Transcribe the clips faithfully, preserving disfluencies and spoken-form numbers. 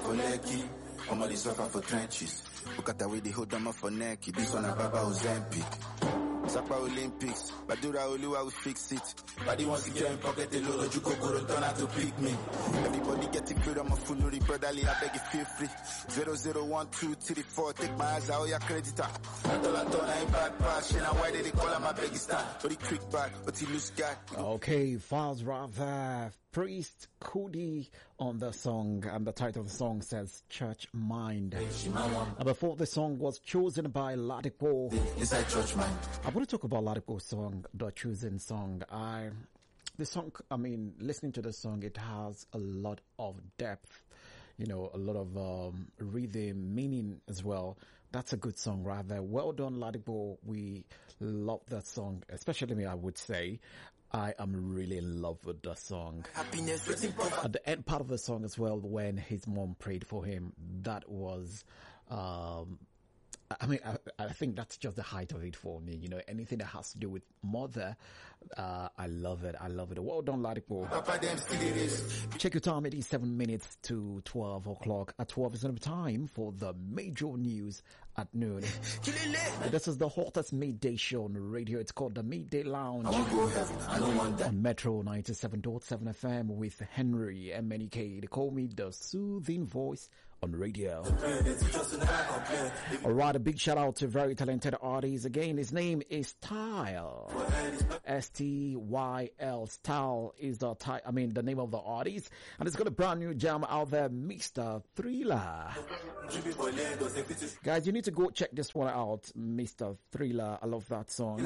for Lekki. I'm only suffer for trenches. Look at the way they hold them up for neck. This one a Baba Ozempic. Sapa Olympics, Badura Oluwa will fix it. Body wants to get in pocket, the load of Jukokoro turn out to pick me. Everybody getting freedom of fully brotherly, I beg you feel free. Zero zero one two three four, take my eyes out, your creditor. I told I told I ain't bad pass, and why did they call him my beggy star? But he quick back, but he loose guy. Okay, Files Rather, Priest Kudi on the song, and the title of the song says Church Mind. And before the song was chosen by Ladipo. Inside Church Mind. I want to talk about Ladipo's song, the chosen song. I, the song, I mean, listening to the song, it has a lot of depth, you know, a lot of um, rhythm, meaning as well. That's a good song, rather. Well done, Ladipo. We love that song, especially me, I would say. I am really in love with the song. Happiness, at the end part of the song as well, when his mom prayed for him, that was, um, I mean, I, I think that's just the height of it for me. You know, anything that has to do with mother, uh, I love it. I love it. Well done, Ladipo. Check your time. It is seven minutes to twelve o'clock. At twelve is the time for the major news at noon. This is the hottest midday show on radio. It's called the Midday Lounge on Metro ninety-seven point seven F M with Henry M N E K. They call me the soothing voice on radio. Alright, a big shout out to very talented artist. Again, his name is Style. S T Y L. Style is the ty- I mean the name of the artist. And it's got a brand new jam out there, Mister Thriller. Guys, you need to go check this one out, Mister Thriller. I love that song.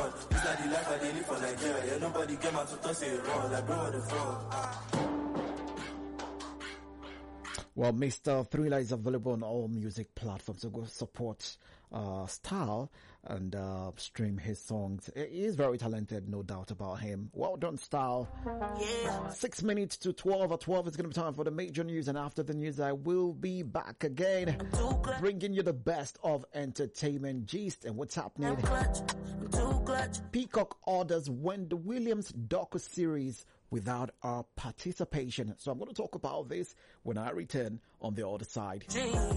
Well, Mister Thriller is available on all music platforms, so go support uh Style and uh stream his songs. He is very talented, no doubt about him. Well done, Style. Yeah. Six minutes to twelve. At twelve, it's going to be time for the major news, and after the news, I will be back again, bringing you the best of entertainment gist and what's happening. Peacock orders Wendy Williams docu-series without our participation. So I'm going to talk about this when I return on the other side.